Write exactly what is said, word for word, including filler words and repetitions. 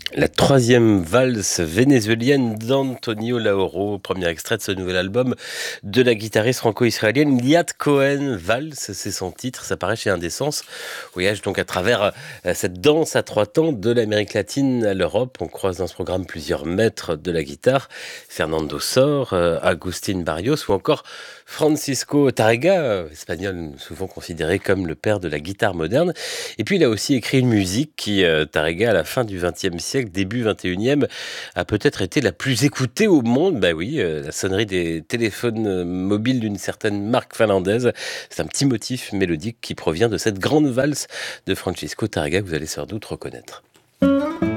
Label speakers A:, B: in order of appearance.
A: La troisième valse vénézuélienne d'Antonio Lauro, premier extrait de ce nouvel album de la guitariste franco-israélienne Liat Cohen. Valse, c'est son titre, ça paraît chez Indécence. Voyage donc à travers euh, cette danse à trois temps de l'Amérique latine à l'Europe. On croise dans ce programme plusieurs maîtres de la guitare, Fernando Sor, euh, Agustín Barrios ou encore Francisco Tárrega, euh, espagnol souvent considéré comme le père de la guitare moderne. Et puis il a aussi écrit une musique qui, euh, Tárrega, à la fin du vingtième siècle, début vingt et unième, a peut-être été la plus écoutée au monde. Bah oui, euh, la sonnerie des téléphones euh, mobiles d'une certaine marque finlandaise. C'est un petit motif mélodique qui provient de cette grande valse de Francisco Tárrega que vous allez sans doute reconnaître.